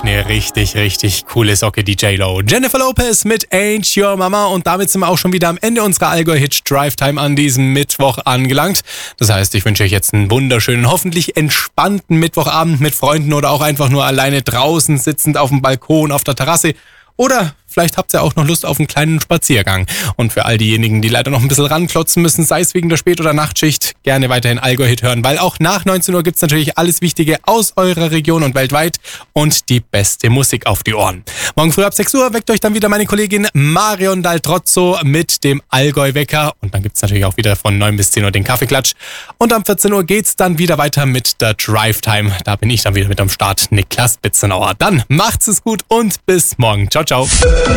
eine richtig, richtig coole Socke, die J-Lo. Jennifer Lopez mit Ain't Your Mama. Und damit sind wir auch schon wieder am Ende unserer Allgäu-Hit Drive Time an diesem Mittwoch angelangt. Das heißt, ich wünsche euch jetzt einen wunderschönen, hoffentlich entspannten Mittwochabend mit Freunden oder auch einfach nur alleine draußen sitzend auf dem Balkon, auf der Terrasse. Oder vielleicht habt ihr auch noch Lust auf einen kleinen Spaziergang. Und für all diejenigen, die leider noch ein bisschen ranklotzen müssen, sei es wegen der Spät- oder Nachtschicht, gerne weiterhin Allgäu-Hit hören, weil auch nach 19 Uhr gibt's natürlich alles Wichtige aus eurer Region und weltweit und die beste Musik auf die Ohren. Morgen früh ab 6 Uhr weckt euch dann wieder meine Kollegin Marion Daltrozzo mit dem Allgäu-Wecker. Und dann gibt's natürlich auch wieder von 9 bis 10 Uhr den Kaffeeklatsch. Und am 14 Uhr geht's dann wieder weiter mit der Drive Time. Da bin ich dann wieder mit am Start, Niklas Bitzenauer. Dann macht's es gut und bis morgen. Ciao, ciao.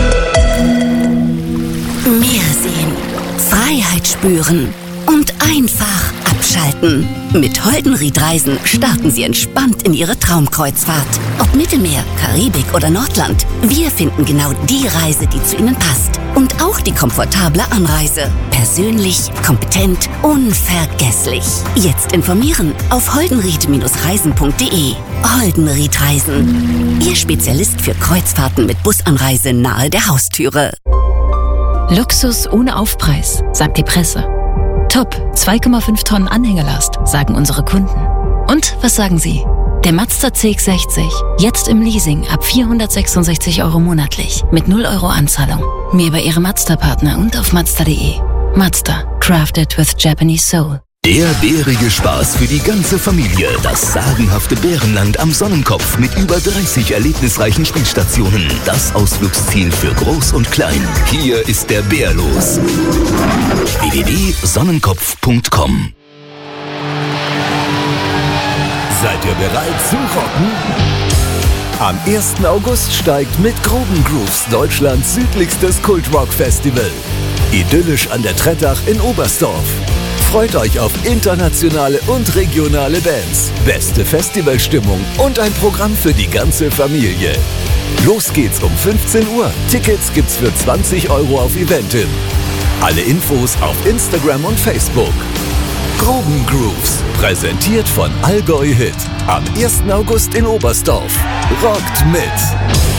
Meer sehen, Freiheit spüren und einfach abschalten. Mit Holdenried Reisen starten Sie entspannt in Ihre Traumkreuzfahrt. Ob Mittelmeer, Karibik oder Nordland, wir finden genau die Reise, die zu Ihnen passt. Und auch die komfortable Anreise. Persönlich, kompetent, unvergesslich. Jetzt informieren auf holdenried-reisen.de. Holdenried Reisen. Ihr Spezialist für Kreuzfahrten mit Busanreise nahe der Haustüre. Luxus ohne Aufpreis, sagt die Presse. Top, 2,5 Tonnen Anhängelast, sagen unsere Kunden. Und was sagen Sie? Der Mazda CX-60, jetzt im Leasing ab 466 € monatlich, mit 0 € Anzahlung. Mehr bei Ihrem Mazda-Partner und auf Mazda.de. Mazda, crafted with Japanese soul. Der bärige Spaß für die ganze Familie. Das sagenhafte Bärenland am Sonnenkopf mit über 30 erlebnisreichen Spielstationen. Das Ausflugsziel für Groß und Klein. Hier ist der Bär los. www.sonnenkopf.com. Seid ihr bereit zu rocken? Am 1. August steigt mit Groben Grooves Deutschlands südlichstes Kultrock-Festival. Idyllisch an der Trettach in Oberstdorf. Freut euch auf internationale und regionale Bands, beste Festivalstimmung und ein Programm für die ganze Familie. Los geht's um 15 Uhr. Tickets gibt's für 20 € auf Eventim. Alle Infos auf Instagram und Facebook. Groben Grooves, präsentiert von Allgäu Hit. Am 1. August in Oberstdorf. Rockt mit!